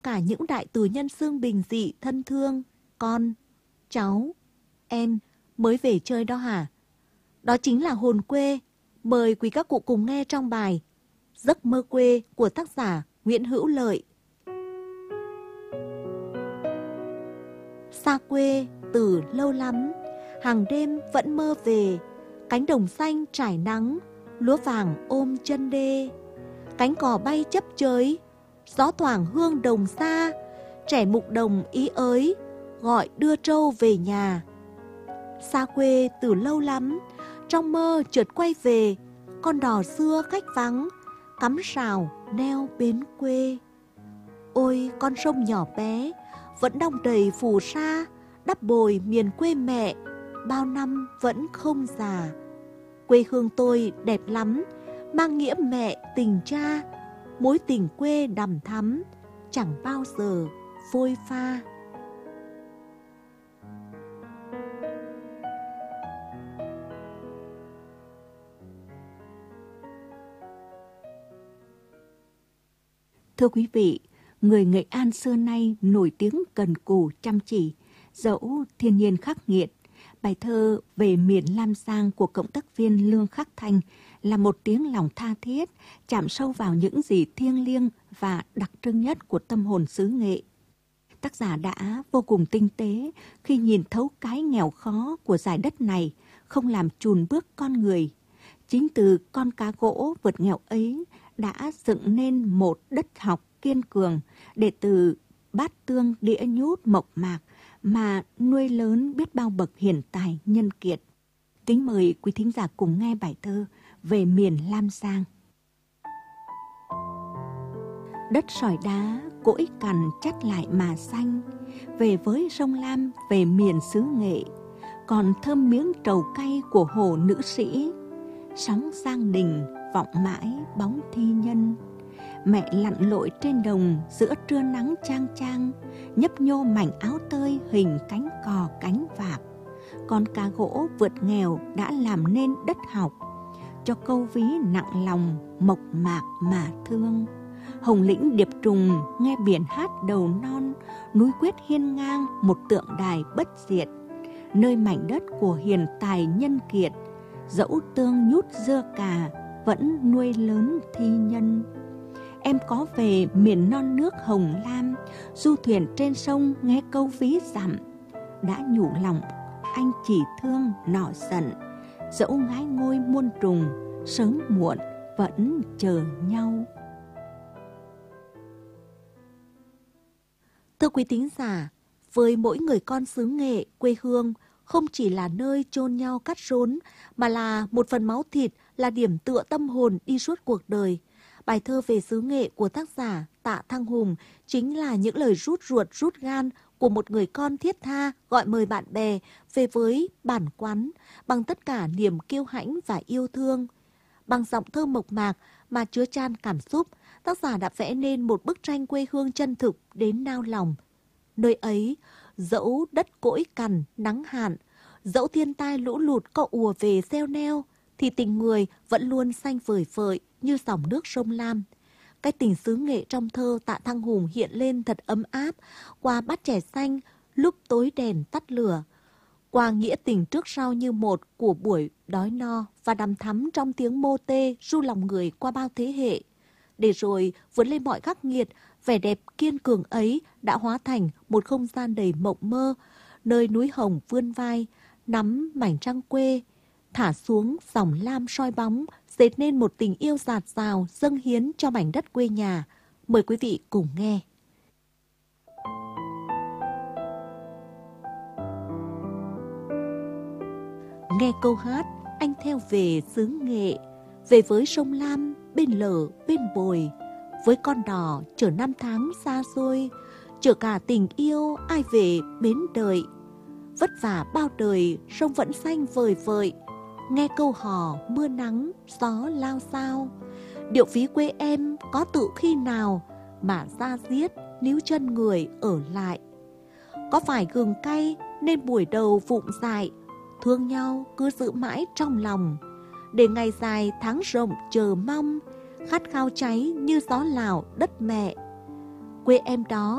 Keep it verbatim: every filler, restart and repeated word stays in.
cả những đại tù nhân xương bình dị thân thương, con, cháu, em mới về chơi đó hả? Đó chính là hồn quê. Mời quý các cụ cùng nghe trong bài Giấc mơ quê của tác giả Nguyễn Hữu Lợi. Xa quê từ lâu lắm, hàng đêm vẫn mơ về, cánh đồng xanh trải nắng, lúa vàng ôm chân đê. Cánh cò bay chấp chới, gió thoảng hương đồng xa, trẻ mục đồng ý ới, gọi đưa trâu về nhà. Xa quê từ lâu lắm, trong mơ chợt quay về, con đò xưa khách vắng, cắm sào neo bến quê. Ôi con sông nhỏ bé, vẫn đong đầy phù sa, đắp bồi miền quê mẹ, bao năm vẫn không già. Quê hương tôi đẹp lắm, mang nghĩa mẹ tình cha, mối tình quê đằm thắm, chẳng bao giờ phôi pha. Thưa quý vị, người Nghệ An xưa nay nổi tiếng cần cù chăm chỉ, dẫu thiên nhiên khắc nghiệt. Bài thơ Về miền Lam Giang của cộng tác viên Lương Khắc Thanh là một tiếng lòng tha thiết, chạm sâu vào những gì thiêng liêng và đặc trưng nhất của tâm hồn xứ Nghệ. Tác giả đã vô cùng tinh tế khi nhìn thấu cái nghèo khó của dải đất này, không làm chùn bước con người. Chính từ con cá gỗ vượt nghèo ấy đã dựng nên một đất học kiên cường để từ bát tương đĩa nhút mộc mạc mà nuôi lớn biết bao bậc hiền tài nhân kiệt. Kính mời quý thính giả cùng nghe bài thơ Về miền Lam Giang. Đất sỏi đá, cỗi cằn chắt lại mà xanh, về với sông Lam, về miền xứ Nghệ, còn thơm miếng trầu cay của hồ nữ sĩ. Sóng Giang Đình vọng mãi bóng thi nhân, mẹ lặn lội trên đồng giữa trưa nắng chang chang, nhấp nhô mảnh áo tơi hình cánh cò cánh vạc. Con cá gỗ vượt nghèo đã làm nên đất học, cho câu ví nặng lòng mộc mạc mà thương. Hồng lĩnh điệp trùng nghe biển hát đầu non, núi quyết hiên ngang một tượng đài bất diệt. Nơi mảnh đất của hiền tài nhân kiệt, dẫu tương nhút dưa cà vẫn nuôi lớn thi nhân. Em có về miền non nước Hồng Lam, du thuyền trên sông nghe câu ví dặm. Đã nhủ lòng anh chỉ thương nọ giận, dẫu ngái ngôi muôn trùng, sớm muộn vẫn chờ nhau. Thưa quý thính giả, với mỗi người con xứ Nghệ, quê hương không chỉ là nơi chôn nhau cắt rốn, mà là một phần máu thịt, là điểm tựa tâm hồn đi suốt cuộc đời. Bài thơ Về xứ Nghệ của tác giả Tạ Thăng Hùng chính là những lời rút ruột rút gan của một người con thiết tha gọi mời bạn bè về với bản quán bằng tất cả niềm kiêu hãnh và yêu thương. Bằng giọng thơ mộc mạc mà chứa chan cảm xúc, tác giả đã vẽ nên một bức tranh quê hương chân thực đến nao lòng. Nơi ấy, dẫu đất cỗi cằn, nắng hạn, dẫu thiên tai lũ lụt có ùa về gieo neo, thì tình người vẫn luôn xanh vời vợi như dòng nước sông Lam. Cái tình xứ Nghệ trong thơ Tạ Thăng Hùng hiện lên thật ấm áp qua bát chè xanh lúc tối đèn tắt lửa, qua nghĩa tình trước sau như một của buổi đói no và đằm thắm trong tiếng mô tê ru lòng người qua bao thế hệ. Để rồi vượt lên mọi khắc nghiệt, vẻ đẹp kiên cường ấy đã hóa thành một không gian đầy mộng mơ, nơi núi hồng vươn vai, nắm mảnh trăng quê, thả xuống dòng lam soi bóng, dệt nên một tình yêu dạt dào dâng hiến cho mảnh đất quê nhà. Mời quý vị cùng nghe. Nghe câu hát Anh theo về xứ Nghệ, về với sông Lam bên lở bên bồi, với con đò chở năm tháng xa xôi, chở cả tình yêu ai về bến đợi. Vất vả bao đời sông vẫn xanh vời vợi, nghe câu hò mưa nắng gió lao sao. Điệu ví quê em có tự khi nào mà ra diết níu chân người ở lại. Có phải gừng cay nên buổi đầu vụng dại, thương nhau cứ giữ mãi trong lòng, để ngày dài tháng rộng chờ mong, khát khao cháy như gió Lào đất mẹ. Quê em đó